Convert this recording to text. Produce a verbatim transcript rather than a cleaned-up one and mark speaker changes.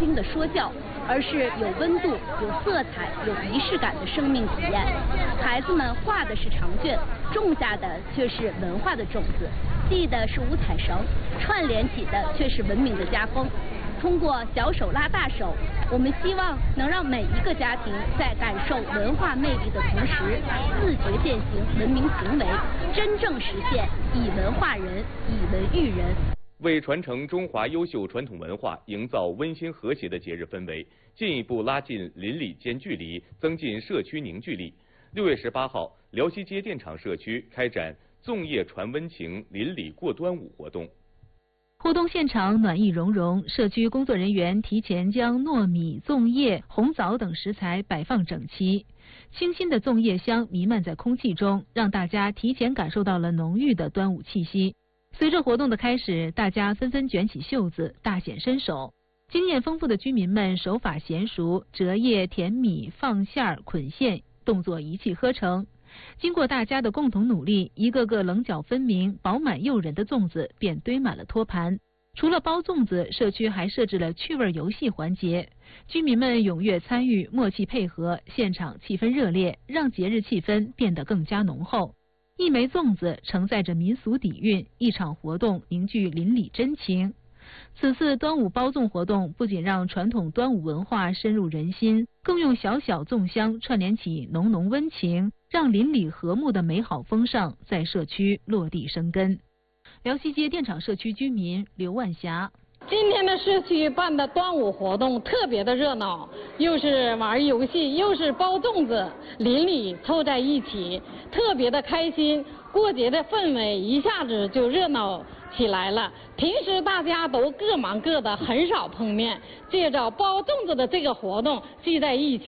Speaker 1: 丁的说教，而是有温度、有色彩、有仪式感的生命体验。孩子们画的是长卷，种下的却是文化的种子，系的是五彩绳，串联起的却是文明的家风。通过小手拉大手，我们希望能让每一个家庭在感受文化魅力的同时，自觉践行文明行为，真正实现以文化人，以文育人。
Speaker 2: 为传承中华优秀传统文化，营造温馨和谐的节日氛围，进一步拉近邻里间距离，增进社区凝聚力。六月十八号，辽西街电厂社区开展粽叶传温情，邻里过端午活动。
Speaker 3: 活动现场暖意融融，社区工作人员提前将糯米、粽叶、红枣等食材摆放整齐，清新的粽叶香弥漫在空气中，让大家提前感受到了浓郁的端午气息。随着活动的开始，大家纷纷卷起袖子，大显身手。经验丰富的居民们手法娴熟，折叶、填米、放馅、捆线，动作一气呵成。经过大家的共同努力，一个个棱角分明、饱满诱人的粽子便堆满了托盘。除了包粽子，社区还设置了趣味游戏环节，居民们踊跃参与，默契配合，现场气氛热烈，让节日气氛变得更加浓厚。一枚粽子承载着民俗底蕴，一场活动凝聚邻里真情。此次端午包粽活动不仅让传统端午文化深入人心，更用小小粽香串联起浓浓温情，让邻里和睦的美好风尚在社区落地生根。辽西街电厂社区居民刘万霞。
Speaker 4: 今天的社区办的端午活动特别的热闹，又是玩游戏，又是包粽子，邻里凑在一起，特别的开心。过节的氛围一下子就热闹起来了。平时大家都各忙各的，很少碰面，借着包粽子的这个活动聚在一起。